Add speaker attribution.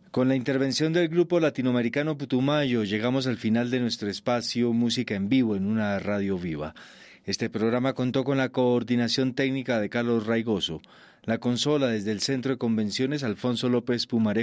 Speaker 1: Con la intervención del grupo latinoamericano Putumayo llegamos al final de nuestro espacio Música en Vivo en una radio viva. Este programa contó con la coordinación técnica de Carlos Raigoso, la consola desde el Centro de Convenciones Alfonso López Pumarejo